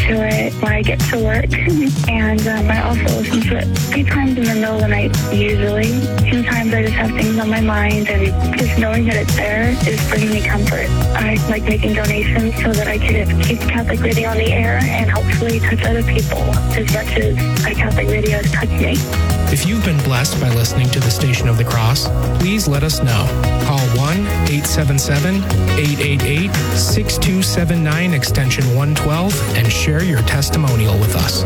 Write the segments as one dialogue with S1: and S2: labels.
S1: to it when I get to work. And I also listen to it 3 times in the middle of the night, usually. Sometimes I just have things on my mind, and just knowing that it's there is bringing me comfort. I like making donations so that I can keep Catholic Radio on the air and hopefully touch other people as much as Catholic Radio has touched me.
S2: If you've been blessed by listening to the Station of the Cross, please let us know. Call 1-877-888-6279 extension 112 and share your testimonial with us.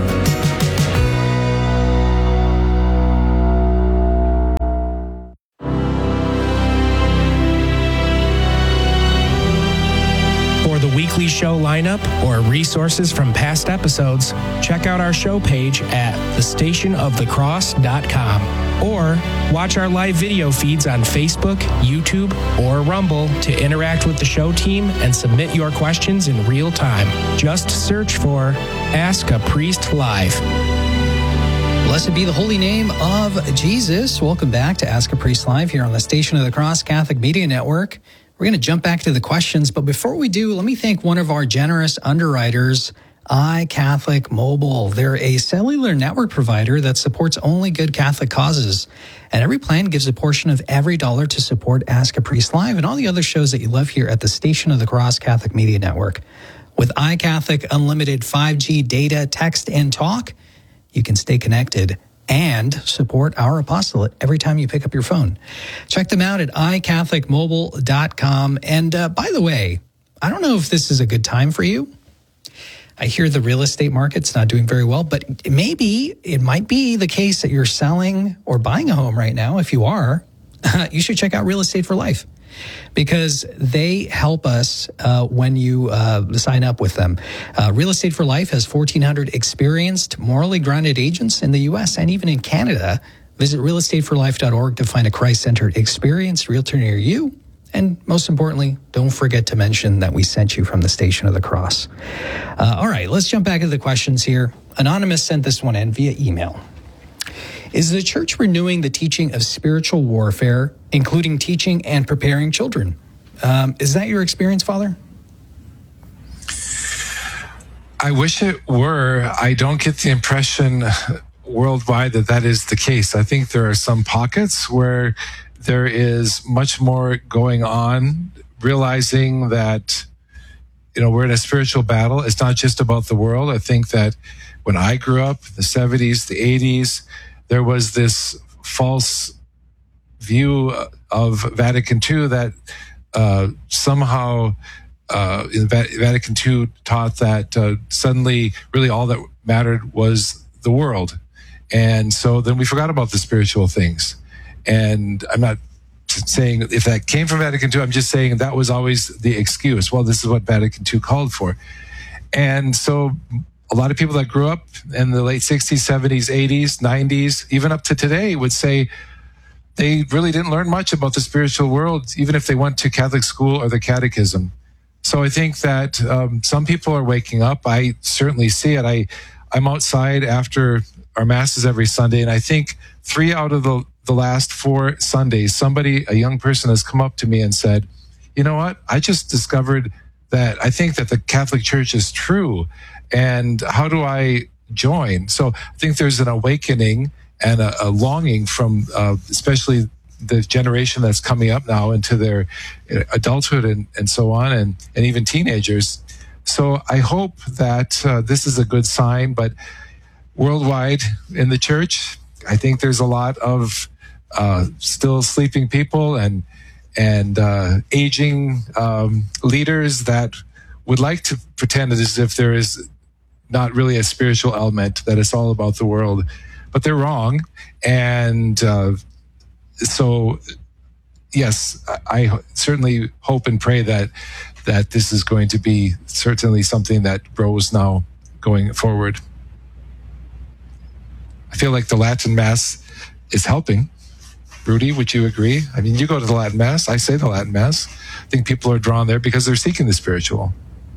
S2: For the weekly show lineup or resources from past episodes, check out our show page at thestationofthecross.com or watch our live video feeds on Facebook, YouTube, or Rumble to interact with the show team and submit your questions in real time. Just search for Ask a Priest Live.
S3: Blessed be the holy name of Jesus. Welcome back to Ask a Priest Live here on the Station of the Cross Catholic Media Network. We're going to jump back to the questions, but before we do, let me thank one of our generous underwriters, iCatholic Mobile. They're a cellular network provider that supports only good Catholic causes. And every plan gives a portion of every dollar to support Ask a Priest Live and all the other shows that you love here at the Station of the Cross Catholic Media Network. With iCatholic Unlimited 5G data, text, and talk, you can stay connected and support our apostolate every time you pick up your phone. Check them out at iCatholicMobile.com. And by the way, I don't know if this is a good time for you. I hear the real estate market's not doing very well, but it might be the case that you're selling or buying a home right now. If you are, you should check out Real Estate for Life, because they help us when you sign up with them. Real Estate for Life has 1,400 experienced, morally grounded agents in the U.S. and even in Canada. Visit realestateforlife.org to find a Christ-centered, experienced realtor near you. And most importantly, don't forget to mention that we sent you from the Station of the Cross. All right, let's jump back to the questions here. Anonymous sent this one in via email. Is the church renewing the teaching of spiritual warfare, including teaching and preparing children? Is that your experience, Father?
S4: I wish it were. I don't get the impression worldwide that is the case. I think there are some pockets where there is much more going on, realizing that, we're in a spiritual battle. It's not just about the world. I think that when I grew up, the 70s, the 80s, there was this false view of Vatican II that somehow Vatican II taught that suddenly really all that mattered was the world. And so then we forgot about the spiritual things. And I'm not saying if that came from Vatican II, I'm just saying that was always the excuse. Well, this is what Vatican II called for. And so a lot of people that grew up in the late 60s, 70s, 80s, 90s, even up to today would say they really didn't learn much about the spiritual world, even if they went to Catholic school or the catechism. So I think that some people are waking up. I certainly see it. I'm outside after our masses every Sunday, and I think 3 out of the last 4 Sundays, a young person has come up to me and said, you know what? I just discovered that I think that the Catholic Church is true. And how do I join? So I think there's an awakening and a longing from especially the generation that's coming up now into their adulthood and so on, and even teenagers. So I hope that this is a good sign, but worldwide in the church, I think there's a lot of still sleeping people and aging leaders that would like to pretend as if there is not really a spiritual element, that it's all about the world, but they're wrong. And so, yes, I certainly hope and pray that this is going to be certainly something that grows now going forward. I feel like the Latin Mass is helping. Rudy, would you agree? I mean, you go to the Latin Mass. I say the Latin Mass. I think people are drawn there because they're seeking the spiritual.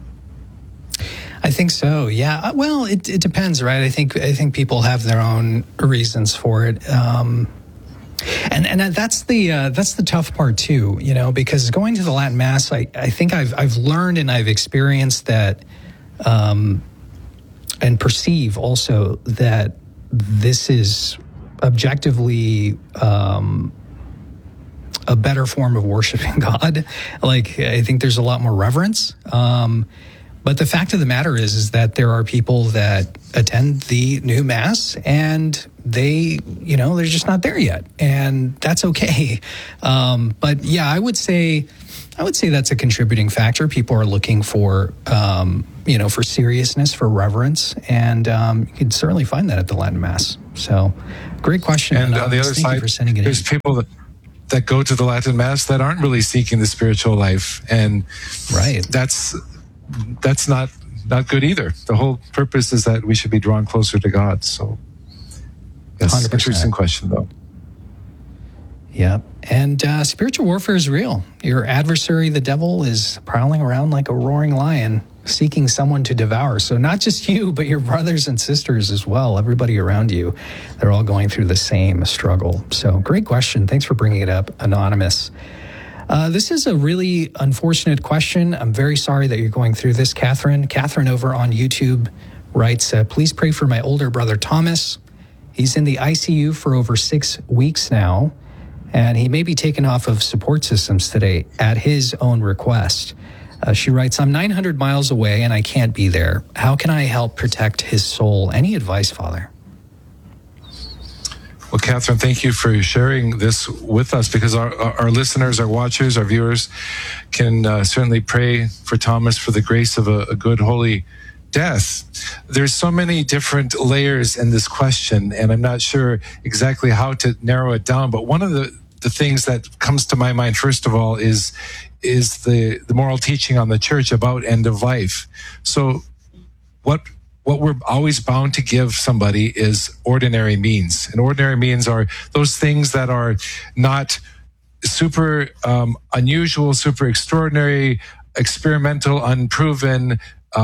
S3: I think so. Yeah. Well, it depends, right? I think people have their own reasons for it. And that's the tough part too, because going to the Latin Mass, I think I've learned and I've experienced that perceive also that this is objectively a better form of worshiping God. Like, I think there's a lot more reverence. But the fact of the matter is that there are people that attend the new Mass and they're just not there yet. And that's okay. But yeah, I would say that's a contributing factor. People are looking for, for seriousness, for reverence. And you can certainly find that at the Latin Mass. So great question.
S4: And on the other side, there's people that go to the Latin Mass that aren't really seeking the spiritual life. And
S3: right.
S4: That's not good either. The whole purpose is that we should be drawn closer to God. So, yes,
S3: 100%.
S4: Interesting question, though.
S3: Yeah. And spiritual warfare is real. Your adversary, the devil, is prowling around like a roaring lion, seeking someone to devour. So not just you, but your brothers and sisters as well, everybody around you. They're all going through the same struggle. So great question. Thanks for bringing it up, Anonymous. This is a really unfortunate question. I'm very sorry that you're going through this, Catherine. Catherine over on YouTube writes, please pray for my older brother, Thomas. He's in the ICU for over 6 weeks now, and he may be taken off of support systems today at his own request. She writes, I'm 900 miles away and I can't be there. How can I help protect his soul? Any advice, Father?
S4: Well, Catherine, thank you for sharing this with us, because our listeners, our watchers, our viewers can certainly pray for Thomas for the grace of a good, holy death. There's so many different layers in this question, and I'm not sure exactly how to narrow it down. But one of the things that comes to my mind, first of all, is the moral teaching on the church about end of life. So what we're always bound to give somebody is ordinary means. And ordinary means are those things that are not super unusual, super extraordinary, experimental, unproven,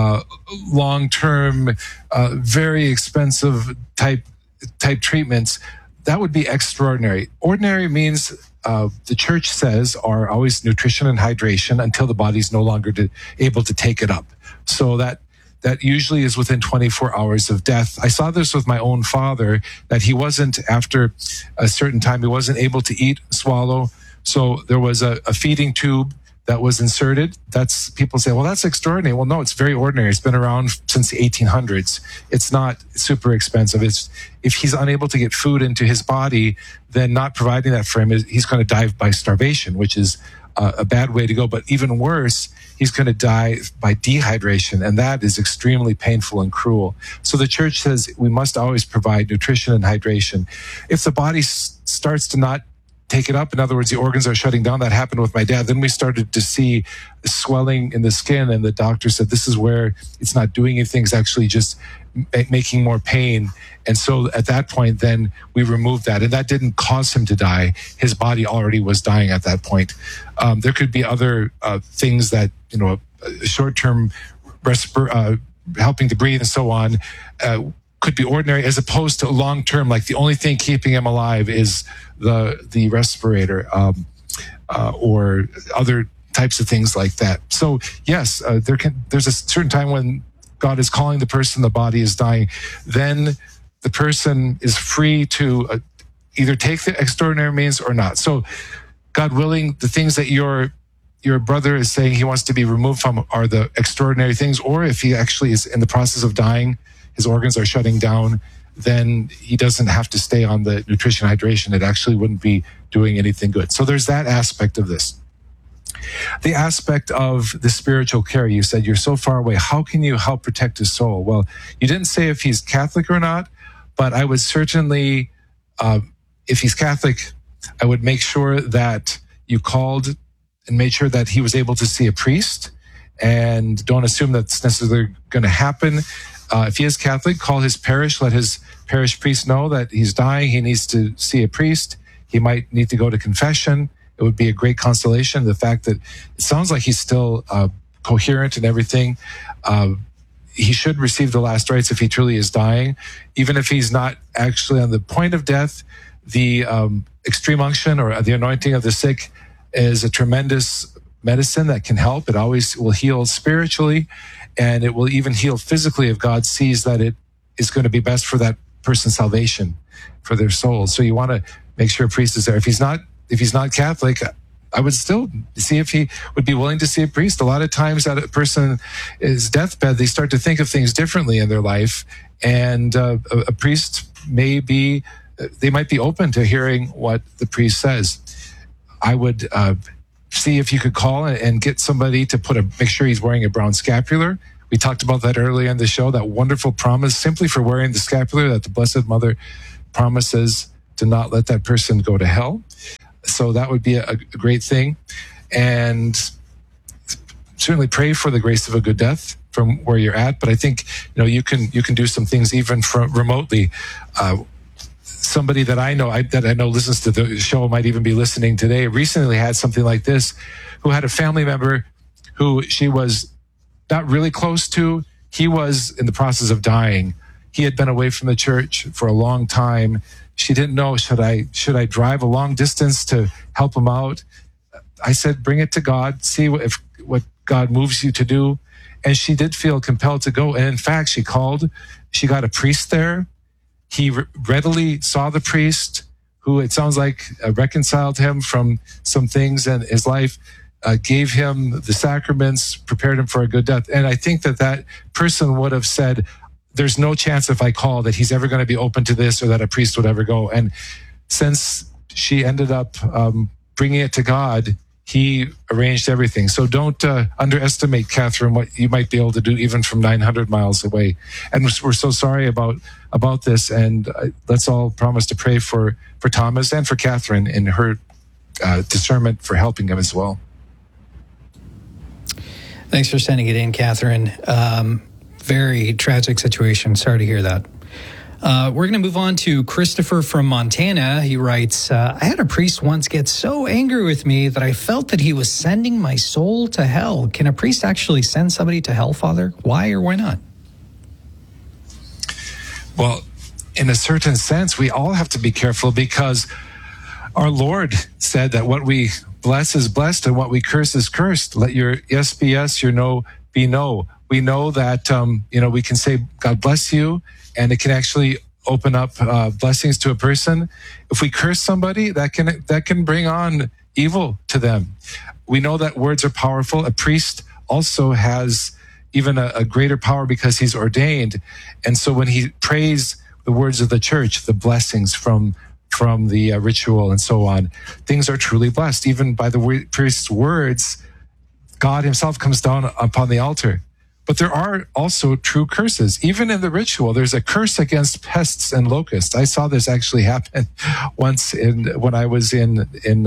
S4: long-term, very expensive type treatments. That would be extraordinary. Ordinary means, the church says, are always nutrition and hydration until the body's no longer able to take it up. So that usually is within 24 hours of death. I saw this with my own father, that he wasn't, after a certain time, he wasn't able to eat, swallow. So there was a feeding tube that was inserted. That's, people say, well, that's extraordinary. Well, no, it's very ordinary. It's been around since the 1800s. It's not super expensive. If he's unable to get food into his body, then not providing that for him, he's going to die by starvation, which is a bad way to go. But even worse, he's going to die by dehydration, and that is extremely painful and cruel. So the church says we must always provide nutrition and hydration. If the body starts to not take it up, in other words, the organs are shutting down, that happened with my dad, then we started to see swelling in the skin, and the doctor said this is where it's not doing anything, it's actually just making more pain. And so at that point, then we removed that, and that didn't cause him to die. His body already was dying at that point. There could be other things that, short-term helping to breathe and so on, could be ordinary, as opposed to long-term, like the only thing keeping him alive is the respirator, or other types of things like that. So yes, there's a certain time when God is calling the person, the body is dying, then the person is free to either take the extraordinary means or not. So God willing, the things that your brother is saying he wants to be removed from are the extraordinary things, or if he actually is in the process of dying, his organs are shutting down, then he doesn't have to stay on the nutrition hydration. It actually wouldn't be doing anything good. So there's that aspect of this. The aspect of the spiritual care, you said you're so far away. How can you help protect his soul? Well, you didn't say if he's Catholic or not, but I would certainly, if he's Catholic, I would make sure that you called and made sure that he was able to see a priest, and don't assume that's necessarily going to happen. If he is Catholic, call his parish, let his parish priest know that he's dying, he needs to see a priest. He might need to go to confession. It would be a great consolation, the fact that it sounds like he's still coherent and everything. He should receive the last rites if he truly is dying. Even if he's not actually on the point of death, the extreme unction or the anointing of the sick is a tremendous medicine that can help. It always will heal spiritually. And it will even heal physically if God sees that it is going to be best for that person's salvation, for their soul. So you want to make sure a priest is there. If he's not Catholic, I would still see if he would be willing to see a priest. A lot of times at a person's deathbed, they start to think of things differently in their life. And a priest they might be open to hearing what the priest says. I would see if you could call and get somebody to make sure he's wearing a brown scapular. We talked about that earlier in the show, that wonderful promise simply for wearing the scapular that the Blessed Mother promises to not let that person go to hell. So that would be a great thing. And certainly pray for the grace of a good death from where you're at. But I think, you can do some things even from remotely. Somebody that I know listens to the show, might even be listening today, recently had something like this, who had a family member who she was not really close to. He was in the process of dying. He had been away from the church for a long time. She didn't know, should I drive a long distance to help him out? I said, bring it to God, see what God moves you to do. And she did feel compelled to go. And in fact, she got a priest there. He readily saw the priest, who it sounds like reconciled him from some things in his life, gave him the sacraments, prepared him for a good death. And I think that person would have said, there's no chance if I call that he's ever going to be open to this, or that a priest would ever go. And since she ended up bringing it to God, he arranged everything. So don't underestimate, Catherine, what you might be able to do even from 900 miles away. And we're so sorry about this. And let's all promise to pray for Thomas and for Catherine in her discernment for helping him as well.
S3: Thanks for sending it in, Catherine. Very tragic situation. Sorry to hear that. We're going to move on to Christopher from Montana. He writes, I had a priest once get so angry with me that I felt that he was sending my soul to hell. Can a priest actually send somebody to hell, Father? Why or why not?
S4: Well, in a certain sense, we all have to be careful, because our Lord said that what we bless is blessed and what we curse is cursed. Let your yes be yes, your no be no. We know that, we can say, God bless you, and it can actually open up blessings to a person. If we curse somebody, that can bring on evil to them. We know that words are powerful. A priest also has even a greater power because he's ordained. And so when he prays the words of the church, the blessings from the ritual and so on, things are truly blessed. Even by the priest's words, God himself comes down upon the altar. But there are also true curses. Even in the ritual, there's a curse against pests and locusts. I saw this actually happen once when I was in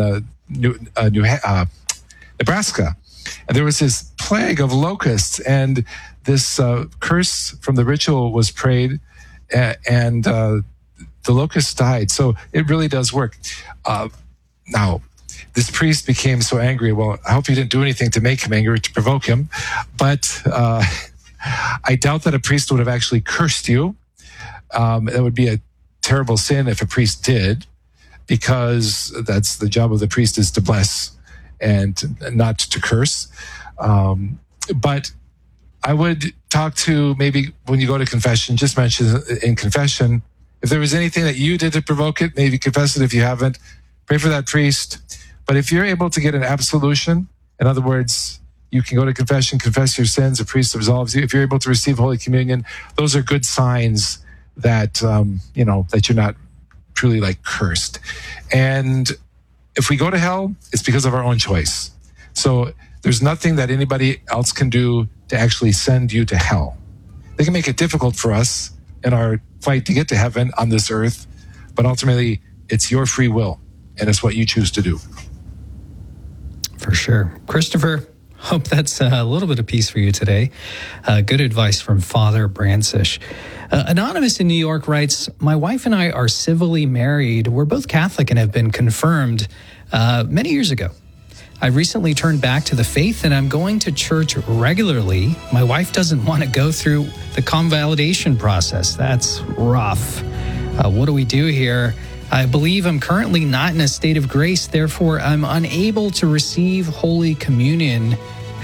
S4: Nebraska. And there was this plague of locusts, and this curse from the ritual was prayed, and the locusts died. So it really does work. Now, this priest became so angry. Well, I hope you didn't do anything to make him angry, to provoke him. But I doubt that a priest would have actually cursed you. That would be a terrible sin if a priest did, because that's the job of the priest, is to bless and not to curse. But I would talk to, maybe when you go to confession, just mention in confession, if there was anything that you did to provoke it, maybe confess it. If you haven't, pray for that priest. But if you're able to get an absolution, in other words, you can go to confession, confess your sins, a priest absolves you. If you're able to receive Holy Communion, those are good signs that, that you're not truly cursed. And if we go to hell, it's because of our own choice. So there's nothing that anybody else can do to actually send you to hell. They can make it difficult for us in our fight to get to heaven on this earth, but ultimately it's your free will, and it's what you choose to do.
S3: For sure. Christopher, hope that's a little bit of peace for you today. Good advice from Father Bransish. Anonymous in New York writes, my wife and I are civilly married. We're both Catholic and have been confirmed many years ago. I recently turned back to the faith and I'm going to church regularly. My wife doesn't want to go through the convalidation process. That's rough. What do we do here? I believe I'm currently not in a state of grace, therefore I'm unable to receive Holy Communion.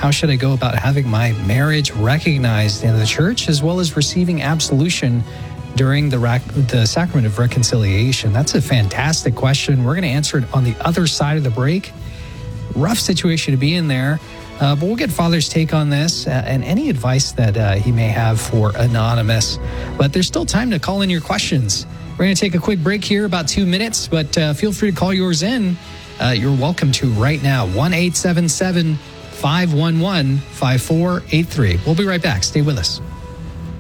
S3: How should I go about having my marriage recognized in the church, as well as receiving absolution during the sacrament of reconciliation? That's a fantastic question. We're going to answer it on the other side of the break. Rough situation to be in there, but we'll get Father's take on this and any advice that he may have for Anonymous. But there's still time to call in your questions. We're going to take a quick break here, about 2 minutes, but feel free to call yours in. You're welcome to right now, 1-877-511-5483. We'll be right back. Stay with us.